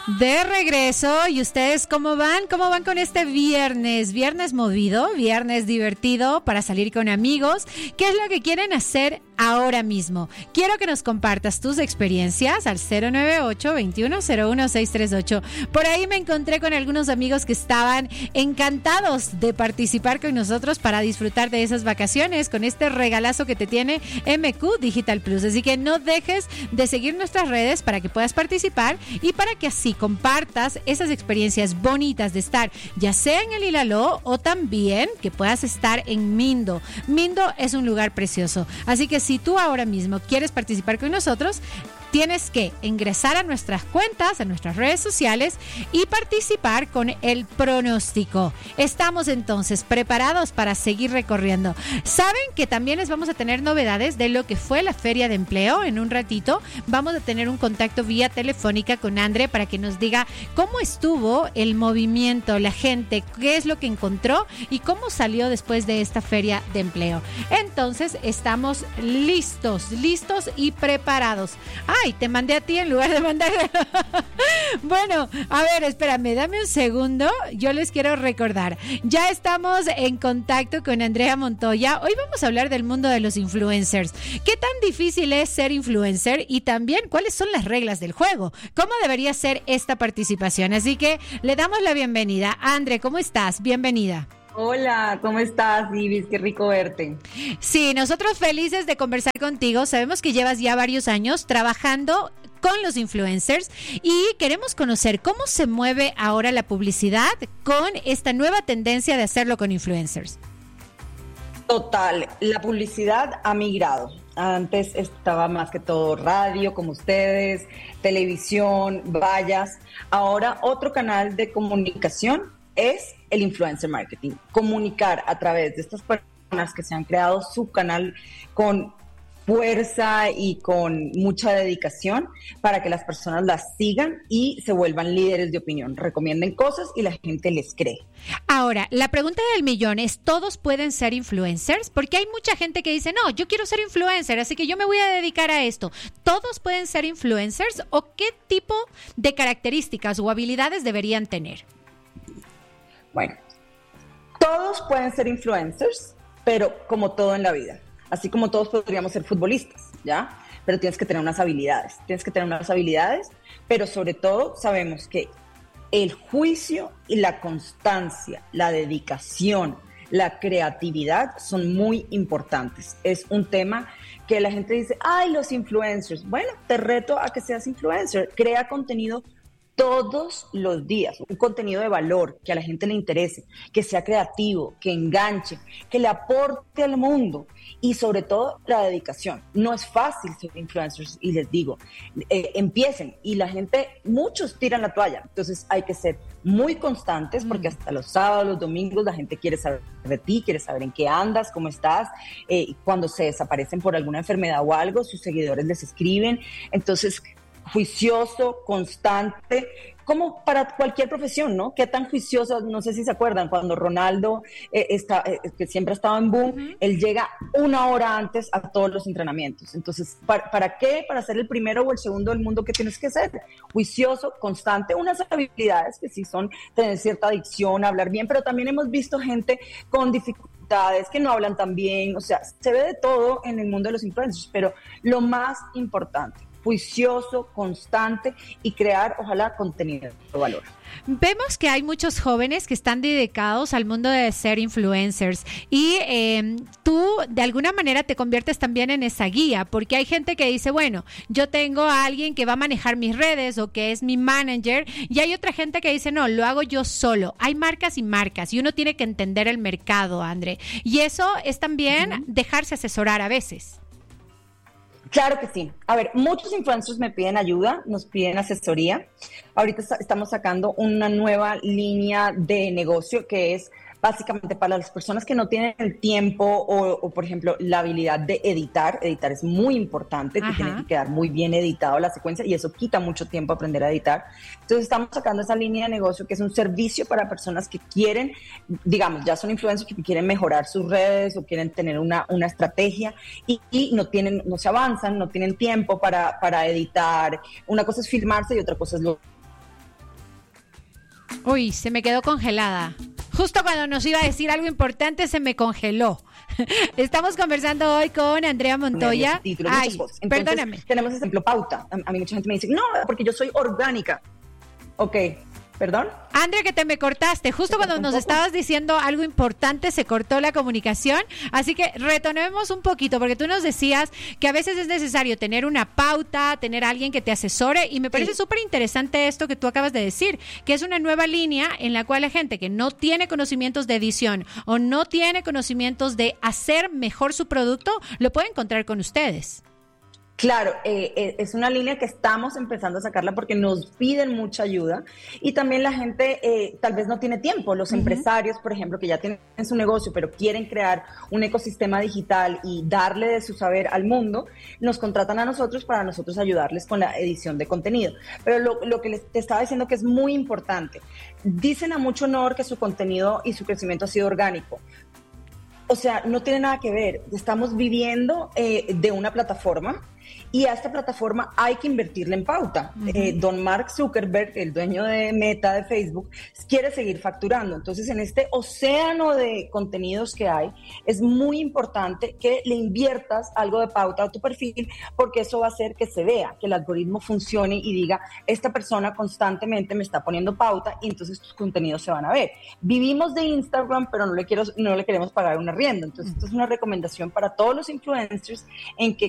De regreso, ¿y ustedes cómo van? ¿Cómo van con este viernes? Viernes movido, viernes divertido para salir con amigos. ¿Qué es lo que quieren hacer ahora mismo? Quiero que nos compartas tus experiencias al 098-2101-638. Por ahí me encontré con algunos amigos que estaban encantados de participar con nosotros para disfrutar de esas vacaciones con este regalazo que te tiene MQ Digital Plus. Así que no dejes de seguir nuestras redes para que puedas participar y para que así compartas esas experiencias bonitas de estar ya sea en el Ilaló o también que puedas estar en Mindo. Mindo es un lugar precioso, así que si tú ahora mismo quieres participar con nosotros, tienes que ingresar a nuestras cuentas, a nuestras redes sociales y participar con el pronóstico. Estamos entonces preparados para seguir recorriendo. Saben que también les vamos a tener novedades de lo que fue la Feria de Empleo. En un ratito vamos a tener un contacto vía telefónica con André para que nos diga cómo estuvo el movimiento, la gente, qué es lo que encontró y cómo salió después de esta Feria de Empleo. Entonces estamos listos y preparados. Ay, te mandé a ti en lugar de mandarle. Bueno, a ver, espérame, dame un segundo. Yo les quiero recordar. Ya estamos en contacto con Andrea Montoya. Hoy vamos a hablar del mundo de los influencers. ¿Qué tan difícil es ser influencer? Y también, ¿cuáles son las reglas del juego? ¿Cómo debería ser esta participación? Así que le damos la bienvenida. Andre, ¿cómo estás? Bienvenida. Hola, ¿cómo estás, Ibis? Qué rico verte. Sí, nosotros felices de conversar contigo. Sabemos que llevas ya varios años trabajando con los influencers y queremos conocer cómo se mueve ahora la publicidad con esta nueva tendencia de hacerlo con influencers. Total, la publicidad ha migrado. Antes estaba más que todo radio, como ustedes, televisión, vallas. Ahora otro canal de comunicación es el influencer marketing. Comunicar a través de estas personas que se han creado su canal con fuerza y con mucha dedicación para que las personas las sigan y se vuelvan líderes de opinión, recomienden cosas y la gente les cree. Ahora, la pregunta del millón es, ¿todos pueden ser influencers? Porque hay mucha gente que dice, no, yo quiero ser influencer, así que yo me voy a dedicar a esto. ¿Todos pueden ser influencers o qué tipo de características o habilidades deberían tener? Bueno, todos pueden ser influencers, pero como todo en la vida. Así como todos podríamos ser futbolistas, ¿ya? Pero tienes que tener unas habilidades. Pero sobre todo sabemos que el juicio y la constancia, la dedicación, la creatividad son muy importantes. Es un tema que la gente dice, ¡ay, los influencers! Bueno, te reto a que seas influencer. Crea contenido todos los días, un contenido de valor, que a la gente le interese, que sea creativo, que enganche, que le aporte al mundo y sobre todo la dedicación. No es fácil ser influencers y les digo, empiecen y la gente, muchos tiran la toalla, entonces hay que ser muy constantes porque hasta los sábados, los domingos la gente quiere saber de ti, quiere saber en qué andas, cómo estás, cuando se desaparecen por alguna enfermedad o algo, sus seguidores les escriben, entonces juicioso, constante, como para cualquier profesión, ¿no? Qué tan juicioso, no sé si se acuerdan, cuando Ronaldo, que siempre ha estado en boom, él llega 1 hora antes a todos los entrenamientos. Entonces, ¿para qué? Para ser el primero o el segundo del mundo, ¿qué tienes que ser? Juicioso, constante, unas habilidades que sí son tener cierta adicción, hablar bien, pero también hemos visto gente con dificultades, que no hablan tan bien, o sea, se ve de todo en el mundo de los influencers, pero lo más importante, juicioso, constante y crear, ojalá, contenido de valor. Vemos que hay muchos jóvenes que están dedicados al mundo de ser influencers y tú de alguna manera te conviertes también en esa guía, porque hay gente que dice, bueno, yo tengo a alguien que va a manejar mis redes o que es mi manager, y hay otra gente que dice, no, lo hago yo solo. Hay marcas y marcas y uno tiene que entender el mercado, André, y eso es también dejarse asesorar a veces. Claro que sí. A ver, muchos influencers me piden ayuda, nos piden asesoría. Ahorita estamos sacando una nueva línea de negocio que es básicamente para las personas que no tienen el tiempo o por ejemplo, la habilidad de editar. Editar es muy importante, que tiene que quedar muy bien editado la secuencia y eso quita mucho tiempo aprender a editar. Entonces estamos sacando esa línea de negocio que es un servicio para personas que quieren, digamos, ya son influencers que quieren mejorar sus redes o quieren tener una estrategia y no se avanzan, no tienen tiempo para editar. Una cosa es filmarse y otra cosa es Uy, se me quedó congelada. Justo cuando nos iba a decir algo importante, se me congeló. Estamos conversando hoy con Andrea Montoya. Ay, perdóname. Tenemos ejemplo pauta. A mí mucha gente me dice, no, porque yo soy orgánica. Ok, ¿perdón? Andrea, que te me cortaste. Justo cuando nos estabas diciendo algo importante, se cortó la comunicación. Así que retomemos un poquito, porque tú nos decías que a veces es necesario tener una pauta, tener a alguien que te asesore. Y me parece súper interesante esto que tú acabas de decir, que es una nueva línea en la cual la gente que no tiene conocimientos de edición o no tiene conocimientos de hacer mejor su producto, lo puede encontrar con ustedes. Claro, es una línea que estamos empezando a sacarla porque nos piden mucha ayuda y también la gente tal vez no tiene tiempo. Los empresarios, por ejemplo, que ya tienen su negocio pero quieren crear un ecosistema digital y darle de su saber al mundo, nos contratan a nosotros para nosotros ayudarles con la edición de contenido. Pero lo que te estaba diciendo que es muy importante, dicen a mucho honor que su contenido y su crecimiento ha sido orgánico. O sea, no tiene nada que ver. Estamos viviendo de una plataforma y a esta plataforma hay que invertirle en pauta. Don Mark Zuckerberg, el dueño de Meta, de Facebook, quiere seguir facturando. Entonces, en este océano de contenidos que hay, es muy importante que le inviertas algo de pauta a tu perfil, porque eso va a hacer que se vea, que el algoritmo funcione y diga, esta persona constantemente me está poniendo pauta y entonces tus contenidos se van a ver. Vivimos de Instagram, pero no le queremos pagar un arriendo. Entonces, esto es una recomendación para todos los influencers en que